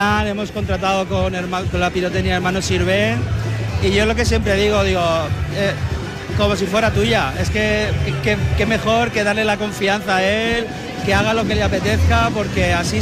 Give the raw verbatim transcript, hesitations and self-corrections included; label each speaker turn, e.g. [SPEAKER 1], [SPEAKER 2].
[SPEAKER 1] Hemos contratado con, herma- con la pirotecnia Hermanos Sirven y yo lo que siempre digo, digo, eh, como si fuera tuya, es que, que, que mejor que darle la confianza a él, que haga lo que le apetezca, porque así